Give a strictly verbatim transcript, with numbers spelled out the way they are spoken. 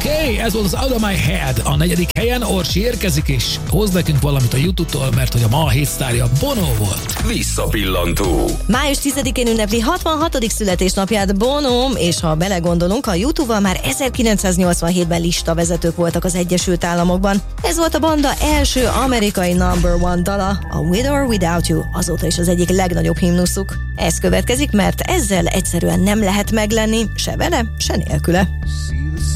Oké, okay, ez volt az Out of My Head. A negyedik helyen Orsi érkezik, és hoz nekünk valamit a YouTube-tól, mert hogy a ma a hétsztárja Bono volt. Visszapillantó. május tizedikén ünnepli hatvanhatodik születésnapját Bono, és ha belegondolunk, a YouTube-val már ezerkilencszáznyolcvanhétben listavezetők voltak az Egyesült Államokban. Ez volt a banda első amerikai number one dala, a With or Without You, azóta is az egyik legnagyobb himnuszuk. Ez következik, mert ezzel egyszerűen nem lehet meglenni, se vele, se nélküle.